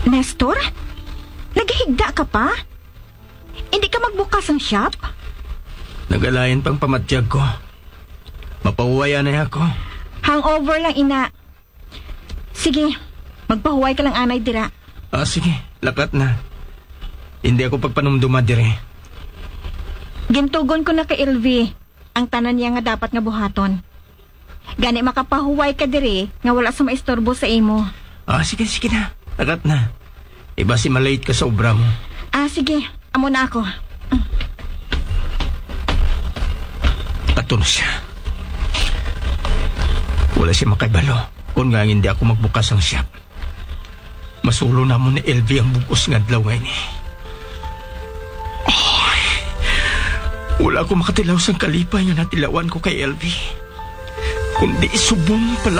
Nestor? Naghihigda ka pa? Hindi ka magbukas ng shop? Nagalayan pang pamatyag ko. Mapahuwayan na ako. Hangover lang, ina. Sige, magpahuway ka lang anay dira. Sige, lakat na. Hindi ako pagpanumduma dire. Gintugon ko na kay LV ang tanan niya nga dapat nga buhaton. Gani makapahuway ka dire nga wala sa maistorbo sa imo. Sige na. Lakat na. Iba si malate ka sa obra mo. Sige. Amo na ako. Ato na siya. Wala siya makaibalo kung nga hindi ako magbukas ang shop. Masulo na mo ni LV ang bugos nga adlaw ngayon eh. Wala ko makatilaw sa kalipay nga natilawan ko kay LV. Kundi subong pala